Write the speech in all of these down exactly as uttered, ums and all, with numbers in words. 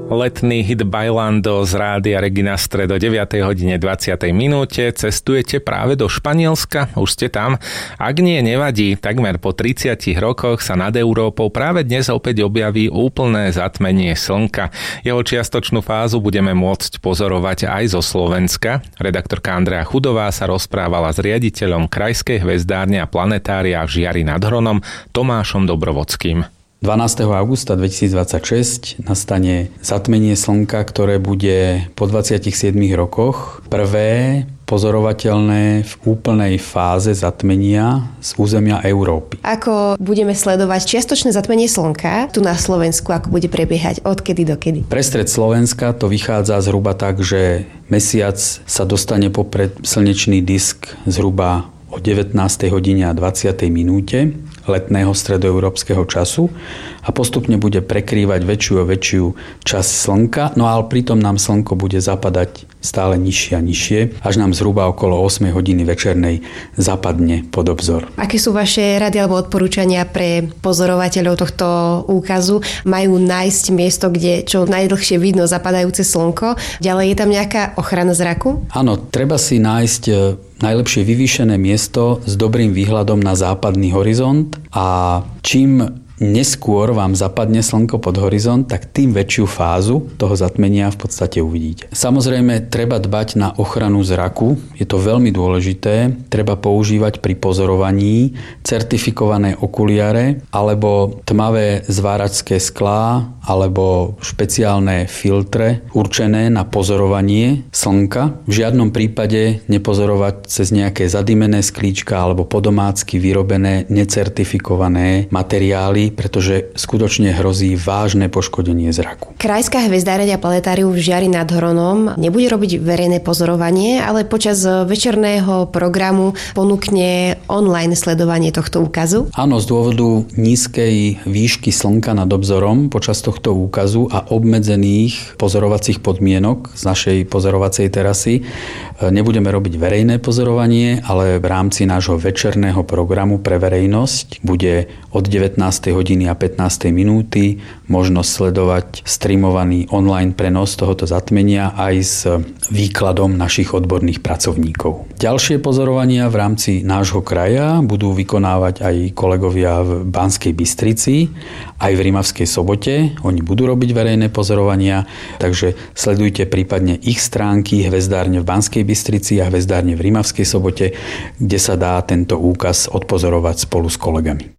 Letný hit Bailando z Rádia Regina Stred do deviatej hodine dvadsiatej minúte. Cestujete práve do Španielska? Už ste tam? Ak nie, nevadí. Takmer po tridsiatich rokoch sa nad Európou práve dnes opäť objaví úplné zatmenie slnka. Jeho čiastočnú fázu budeme môcť pozorovať aj zo Slovenska. Redaktorka Andrea Chudová sa rozprávala s riaditeľom Krajskej hvezdárne a planetária v Žiari nad Hronom Tomášom Dobrovodským. dvanásteho augusta dvetisícdvadsaťšesť nastane zatmenie slnka, ktoré bude po dvadsiatich siedmich rokoch prvé pozorovateľné v úplnej fáze zatmenia z územia Európy. Ako budeme sledovať čiastočné zatmenie slnka tu na Slovensku, ako bude prebiehať, odkedy do kedy? Pre stred Slovenska to vychádza zhruba tak, že mesiac sa dostane popred slnečný disk zhruba o devätnástej hodine a dvadsiatej minúte letného stredoeurópskeho času a postupne bude prekrývať väčšiu a väčšiu časť slnka, no ale pritom nám slnko bude zapadať stále nižšie a nižšie, až nám zhruba okolo ôsmej hodiny večernej zapadne pod obzor. Aké sú vaše rady alebo odporúčania pre pozorovateľov tohto úkazu? Majú nájsť miesto, kde čo najdlhšie vidno zapadajúce slnko? Ďalej je tam nejaká ochrana zraku? Áno, treba si nájsť najlepšie vyvýšené miesto s dobrým výhľadom na západný horizont a čím neskôr vám zapadne slnko pod horizont, tak tým väčšiu fázu toho zatmenia v podstate uvidíte. Samozrejme, treba dbať na ochranu zraku. Je to veľmi dôležité. Treba používať pri pozorovaní certifikované okuliare alebo tmavé zváračské sklá alebo špeciálne filtre určené na pozorovanie slnka. V žiadnom prípade nepozorovať cez nejaké zadimené sklíčka alebo podomácky vyrobené necertifikované materiály, pretože skutočne hrozí vážne poškodenie zraku. Krajská hvezdárne a planetárium v Žiari nad Hronom nebude robiť verejné pozorovanie, ale počas večerného programu ponúkne online sledovanie tohto úkazu? Áno, z dôvodu nízkej výšky slnka nad obzorom počas tohto úkazu a obmedzených pozorovacích podmienok z našej pozorovacej terasy nebudeme robiť verejné pozorovanie, ale v rámci nášho večerného programu pre verejnosť bude od devätnástej hodiny a pätnástej minúty možnosť sledovať streamovaný online prenos tohoto zatmenia aj s výkladom našich odborných pracovníkov. Ďalšie pozorovania v rámci nášho kraja budú vykonávať aj kolegovia v Banskej Bystrici, aj v Rimavskej Sobote. Oni budú robiť verejné pozorovania, takže sledujte prípadne ich stránky Hvezdárne v Banskej Bystrici a Hvezdárne v Rimavskej Sobote, kde sa dá tento úkaz odpozorovať spolu s kolegami.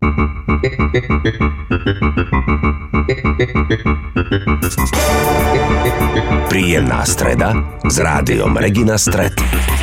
Príjemná streda s rádiom Regina Stred.